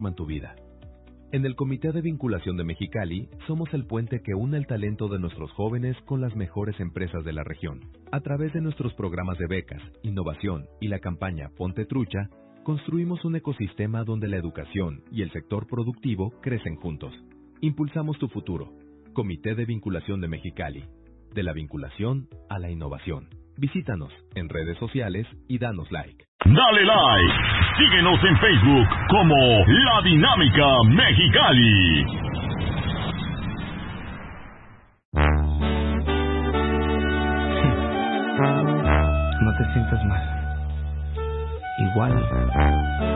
transforman tu vida. En el Comité de Vinculación de Mexicali, somos el puente que une el talento de nuestros jóvenes con las mejores empresas de la región. A través de nuestros programas de becas, innovación y la campaña Ponte Trucha, construimos un ecosistema donde la educación y el sector productivo crecen juntos. Impulsamos tu futuro. Comité de Vinculación de Mexicali. De la vinculación a la innovación. Visítanos en redes sociales y danos like. Dale like. Síguenos en Facebook como La Dinámica Mexicali. No te sientas mal. Igual